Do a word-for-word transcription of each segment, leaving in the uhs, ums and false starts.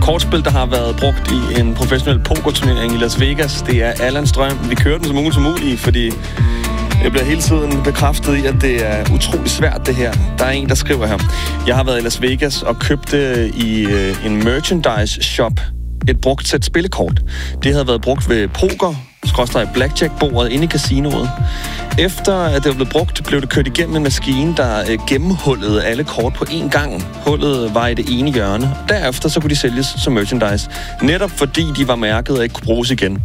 kortspil, der har været brugt i en professionel pokerturnering i Las Vegas. Det er Allans drøm. Vi kører den så muligt som muligt, fordi jeg bliver hele tiden bekræftet i, at det er utrolig svært, det her. Der er en, der skriver her. Jeg har været i Las Vegas og købte i øh, en merchandise shop et brugt sæt spillekort. Det havde været brugt ved poker, skråstreg blackjack-bordet inde i casinoet. Efter at det var blevet brugt, blev det kørt igennem en maskine, der øh, gennemhullede alle kort på én gang. Hullet var i det ene hjørne. Derefter så kunne de sælges som merchandise. Netop fordi de var mærket og ikke kunne bruges igen.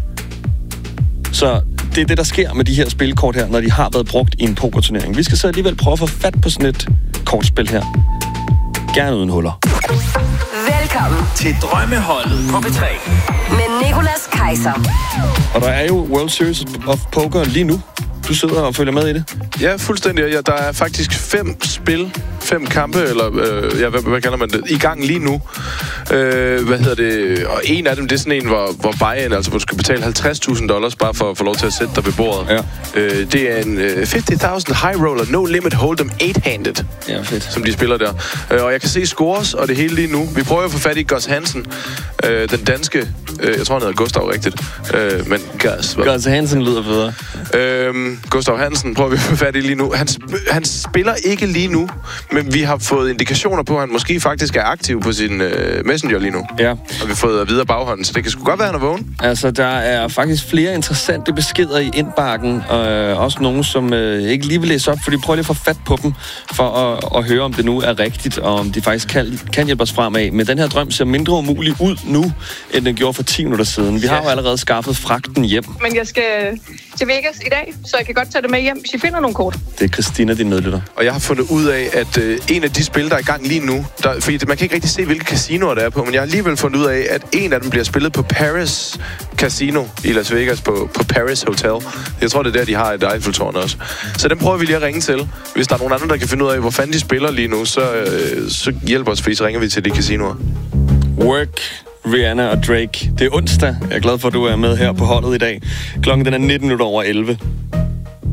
Så det er det, der sker med de her spilkort her, når de har været brugt i en pokerturnering. Vi skal så alligevel prøve at få fat på sådan et kortspil her. Gerne uden huller. Velkommen til Drømmeholdet på P tre med Nicolas Kaiser. Og der er jo World Series of Poker lige nu. Du sidder og følger med i det? Ja, fuldstændig. Ja, der er faktisk fem spil, fem kampe, eller øh, ja, hvad, hvad kalder man det, i gang lige nu. Øh, hvad hedder det? Og en af dem, det er sådan en, hvor, hvor buy-in, altså hvor du skal betale halvtreds tusind dollars, bare for at få lov til at sætte dig ved bordet. Ja. Øh, det er en øh, halvtreds tusind high roller, no limit hold'em eight-handed, ja, fedt. Som de spiller der. Øh, og jeg kan se scores, og det hele lige nu. Vi prøver at få fat i Gus Hansen, øh, den danske, øh, jeg tror han hedder Gustav rigtigt, øh, men Gus. Gus Hansen lyder bedre. Øh, Gustav Hansen prøver vi at få fat i lige nu. Han, sp- han spiller ikke lige nu, men vi har fået indikationer på, at han måske faktisk er aktiv på sin øh, Messenger lige nu. Ja. Og vi har fået videre baghånden, så det kan sgu godt være, han er vågen. Altså, der er faktisk flere interessante beskeder i indbakken, og øh, også nogen, som øh, ikke lige vil læse op, for de prøver lige at få fat på dem, for at, at høre, om det nu er rigtigt, og om de faktisk kan, kan hjælpe os fremad. Men den her drøm ser mindre umulig ud nu, end den gjorde for ti minutter siden. Vi ja. har jo allerede skaffet fragten hjem. Men jeg skal til Vegas i dag, så jeg kan godt tage det med hjem, hvis I finder nogle kort. Det er Christina, din medlytter. Og jeg har fundet ud af, at øh, en af de spil, der er i gang lige nu, der, fordi man kan ikke rigtig se, hvilke casinoer der er på, men jeg har alligevel fundet ud af, at en af dem bliver spillet på Paris Casino i Las Vegas, på, på Paris Hotel. Jeg tror, det er der, de har et Eiffeltårn også. Så den prøver vi lige at ringe til. Hvis der er nogen andre, der kan finde ud af, hvor fanden de spiller lige nu, så, øh, så hjælper os, fordi så ringer vi til de casinoer. Work, Rihanna og Drake. Det er onsdag. Jeg er glad for, at du er med her på holdet i dag. Klokken den er nitten minutter over elleve.